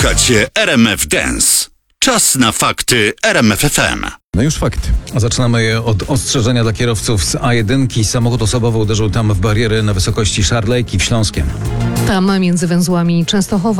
Słuchacie RMF Dance. Czas na fakty RMF FM. No już fakty. Zaczynamy je od ostrzeżenia dla kierowców z A1. Samochód osobowy uderzył tam w bariery na wysokości Szarlejki w Śląskiem. Tam między węzłami Częstochowa